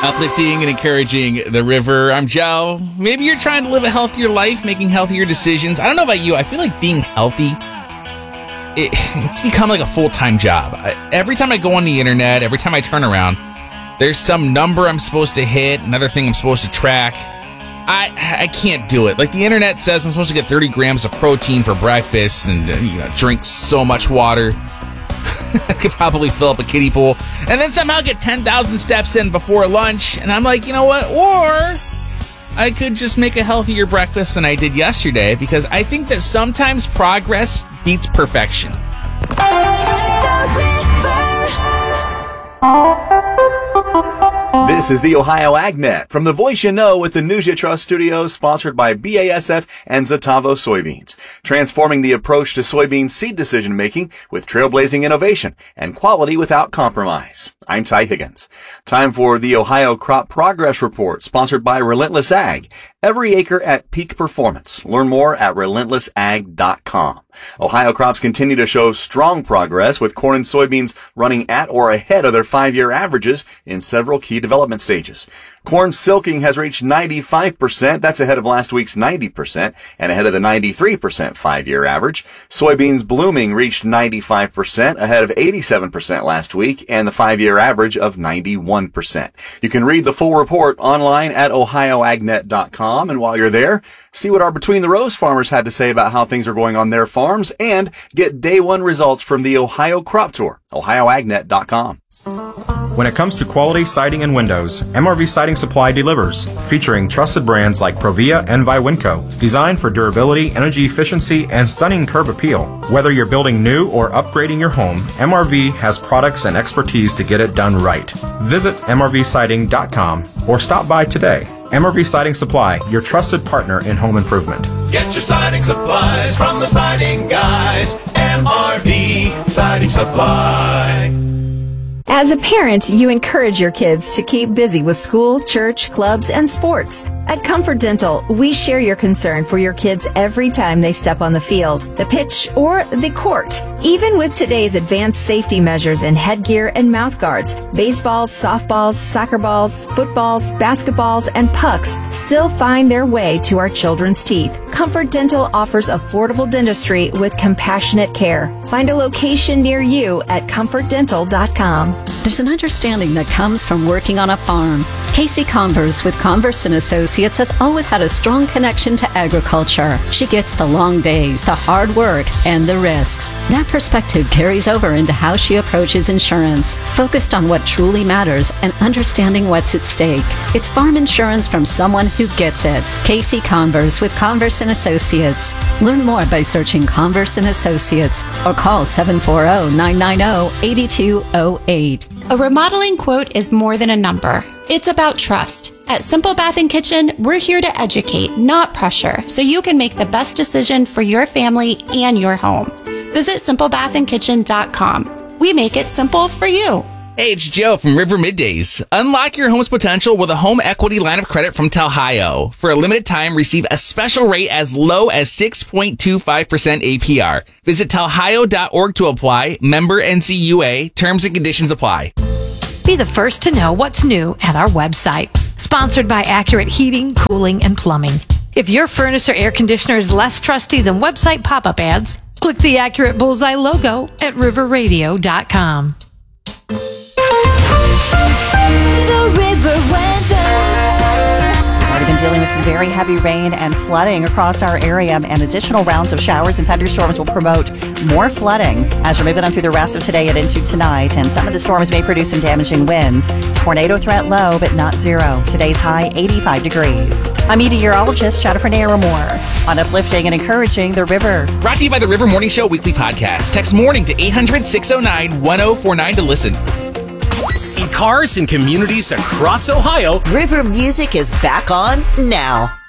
Uplifting and encouraging the river. I'm Joe. Maybe you're trying to live a healthier life, making healthier decisions. I don't know about you. I feel like being healthy, it's become like a full-time job. Every time I go on the internet, every time I turn around, there's some number I'm supposed to hit, another thing I'm supposed to track. I can't do it. Like the internet says I'm supposed to get 30 grams of protein for breakfast and drink so much water. I could probably fill up a kiddie pool and then somehow get 10,000 steps in before lunch. And I'm like, you know what? Or I could just make a healthier breakfast than I did yesterday, because I think that sometimes progress beats perfection. This is the Ohio AgNet from the Voice You Know with the News You Trust Studios, sponsored by BASF and Zetavo Soybeans, transforming the approach to soybean seed decision-making with trailblazing innovation and quality without compromise. I'm Ty Higgins. Time for the Ohio Crop Progress Report, sponsored by Relentless Ag. Every acre at peak performance. Learn more at relentlessag.com. Ohio crops continue to show strong progress, with corn and soybeans running at or ahead of their 5-year averages in several key development stages. Corn silking has reached 95%. That's ahead of last week's 90% and ahead of the 93% 5-year average. Soybeans blooming reached 95%, ahead of 87% last week and the 5-year average of 91%. You can read the full report online at ohioagnet.com. And while you're there, see what our Between the Rows farmers had to say about how things are going on their farms, and get day one results from the Ohio Crop Tour, ohioagnet.com. When it comes to quality siding and windows, MRV Siding Supply delivers, featuring trusted brands like Provia and Viwinco, designed for durability, energy efficiency, and stunning curb appeal. Whether you're building new or upgrading your home, MRV has products and expertise to get it done right. Visit mrvsiding.com or stop by today. MRV Siding Supply, your trusted partner in home improvement. Get your siding supplies from the siding guys. MRV Siding Supply. As a parent, you encourage your kids to keep busy with school, church, clubs, and sports. At Comfort Dental, we share your concern for your kids every time they step on the field, the pitch, or the court. Even with today's advanced safety measures in headgear and mouth guards, baseballs, softballs, soccer balls, footballs, basketballs, and pucks still find their way to our children's teeth. Comfort Dental offers affordable dentistry with compassionate care. Find a location near you at comfortdental.com. There's an understanding that comes from working on a farm. Casey Converse with Converse & Associates has always had a strong connection to agriculture. She gets the long days, the hard work, and the risks. That perspective carries over into how she approaches insurance, focused on what truly matters and understanding what's at stake. It's farm insurance from someone who gets it. Casey Converse with Converse & Associates. Learn more by searching Converse & Associates or call 740-990-8208. A remodeling quote is more than a number. It's about trust. At Simple Bath & Kitchen, we're here to educate, not pressure, so you can make the best decision for your family and your home. Visit simplebathandkitchen.com. We make it simple for you. Hey, it's Joe from River Middays. Unlock your home's potential with a home equity line of credit from Talhio. For a limited time, receive a special rate as low as 6.25% APR. Visit talhio.org to apply. Member NCUA. Terms and conditions apply. Be the first to know what's new at our website. Sponsored by Accurate Heating, Cooling, and Plumbing. If your furnace or air conditioner is less trusty than website pop-up ads, click the Accurate Bullseye logo at riverradio.com. The river weather. We've been dealing with some very heavy rain and flooding across our area, and additional rounds of showers and thunderstorms will promote more flooding as we're moving on through the rest of today and into tonight. And some of the storms may produce some damaging winds. Tornado threat low, but not zero. Today's high 85 degrees. I'm meteorologist Jennifer Naramore on uplifting and encouraging the river. Brought to you by the River Morning Show weekly podcast. Text morning to 800-609-1049 to listen. In cars and communities across Ohio, River Music is back on now.